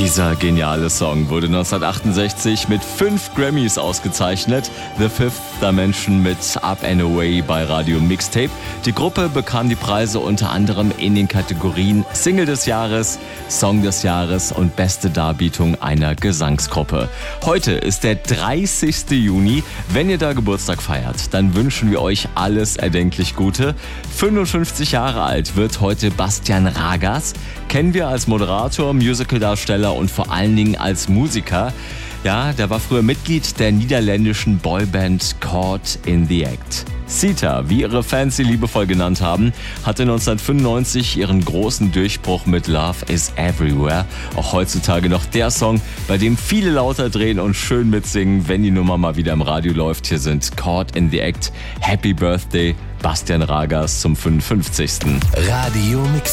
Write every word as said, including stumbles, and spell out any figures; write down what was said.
Dieser geniale Song wurde neunzehnhundertachtundsechzig mit fünf Grammys ausgezeichnet. The Fifth Dimension mit Up and Away bei Radio Mixtape. Die Gruppe bekam die Preise unter anderem in den Kategorien Single des Jahres, Song des Jahres und beste Darbietung einer Gesangsgruppe. Heute ist der dreißigste Juni. Wenn ihr da Geburtstag feiert, dann wünschen wir euch alles erdenklich Gute. fünfundfünfzig Jahre alt wird heute Bastian Ragas. Kennen wir als Moderator, Musicaldarsteller und vor allen Dingen als Musiker. Ja, der war früher Mitglied der niederländischen Boyband Caught in the Act. Sita, wie ihre Fans sie liebevoll genannt haben, hatte neunzehnhundertfünfundneunzig ihren großen Durchbruch mit Love is Everywhere. Auch heutzutage noch der Song, bei dem viele lauter drehen und schön mitsingen, wenn die Nummer mal wieder im Radio läuft. Hier sind Caught in the Act. Happy Birthday, Bastian Ragas zum fünfundfünfzigsten Radio Mix.